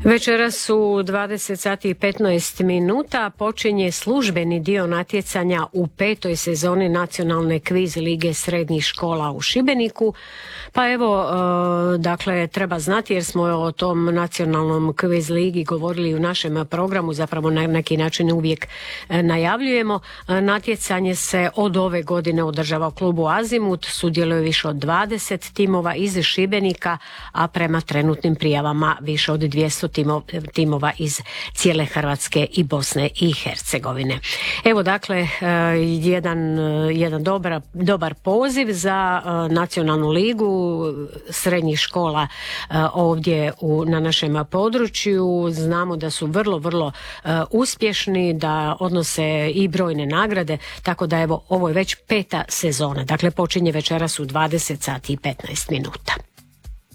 Večeras su 20 sati i 15 minuta, počinje službeni dio natjecanja u 5. sezoni nacionalne kviz lige srednjih škola u Šibeniku. Pa evo, dakle, treba znati jer smo o tom nacionalnom kviz ligi govorili u našem programu, zapravo na neki način uvijek najavljujemo. Natjecanje se od ove godine održava u klubu Azimut, sudjeluje više od 20 timova iz Šibenika, a prema trenutnim prijavama više od 200 timova iz cijele Hrvatske i Bosne i Hercegovine. Evo dakle jedan dobar poziv za nacionalnu ligu srednjih škola ovdje na našem području. Znamo da su vrlo uspješni, da odnose i brojne nagrade, tako da evo ovo je već 5. sezona. Dakle počinje večeras u 20 sati i 15 minuta.